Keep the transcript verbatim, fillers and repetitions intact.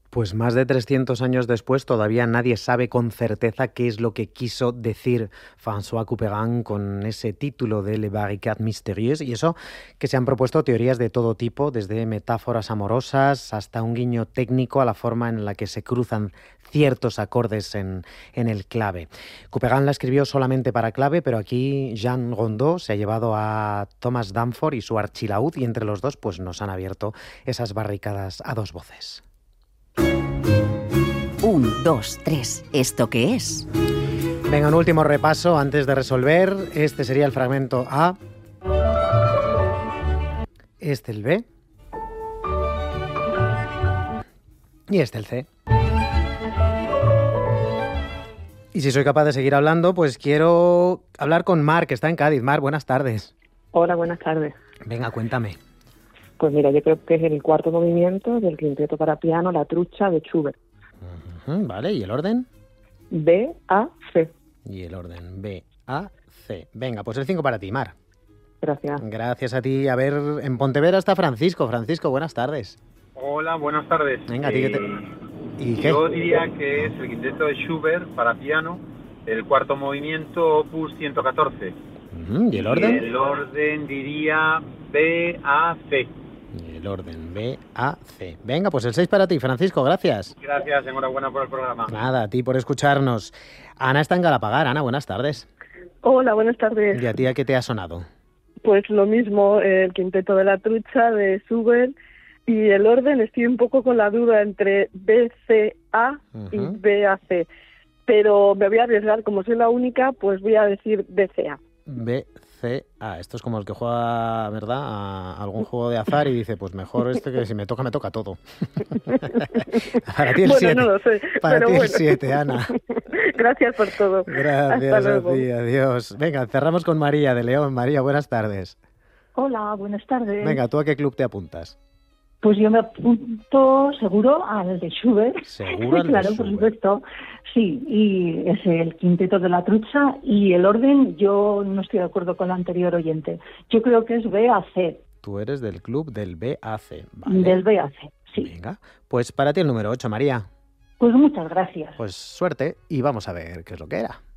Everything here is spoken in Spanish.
Pues más de trescientos años después todavía nadie sabe con certeza qué es lo que quiso decir François Couperin con ese título de Les Barricades Mystérieuses, y eso que se han propuesto teorías de todo tipo, desde metáforas amorosas hasta un guiño técnico a la forma en la que se cruzan ciertos acordes en, en el clave. Couperin la escribió solamente para clave, pero aquí Jean Rondeau se ha llevado a Thomas Danforth y su archilaúd, y entre los dos pues nos han abierto esas barricadas a dos voces. Un, dos, tres. ¿Esto qué es? Venga, un último repaso antes de resolver. Este sería el fragmento A. Este el B. Y este el C. Y si soy capaz de seguir hablando, pues quiero hablar con Mar, que está en Cádiz. Mar, buenas tardes. Hola, buenas tardes. Venga, cuéntame. Pues mira, yo creo que es el cuarto movimiento del quinteto para piano La Trucha de Schubert. Uh-huh, vale, ¿y el orden? B, A, C. Y el orden B, A, C. Venga, pues el cinco para ti, Mar. Gracias. Gracias a ti. A ver, en Pontevedra está Francisco. Francisco, buenas tardes. Hola, buenas tardes. Venga, ¿a ti qué te... ¿Y qué? Yo diría que es el quinteto de Schubert para piano, el cuarto movimiento, opus ciento catorce. Uh-huh, ¿y el orden? Y el orden diría B, A, C. Y el orden B, A, C. Venga, pues el seis para ti, Francisco, gracias. Gracias, enhorabuena por el programa. Nada, a ti por escucharnos. Ana está en Galapagar. Ana, buenas tardes. Hola, buenas tardes. ¿Y a ti a qué te ha sonado? Pues lo mismo, el quinteto de La Trucha de Schubert, y el orden estoy un poco con la duda entre B, C, A uh-huh. y B, A, C. Pero me voy a arriesgar, como soy la única, pues voy a decir B, C, A. B, C, A. Esto es como el que juega, ¿verdad?, a algún juego de azar y dice, pues mejor este, que si me toca, me toca todo. Para ti el siete. Bueno, no lo sé, Para pero ti bueno. el siete, Ana. Gracias por todo. Gracias Hasta a luego. ti, adiós. Venga, cerramos con María de León. María, buenas tardes. Hola, buenas tardes. Venga, ¿tú a qué club te apuntas? Pues yo me apunto seguro al de Schubert. Seguro al claro, de Schubert. por supuesto. Sí, y es el quinteto de La Trucha, y el orden yo no estoy de acuerdo con la anterior oyente. Yo creo que es B A C. Tú eres del club del B A C, ¿vale? Del B A C, sí. Venga, pues para ti el número ocho, María. Pues muchas gracias. Pues suerte y vamos a ver qué es lo que era.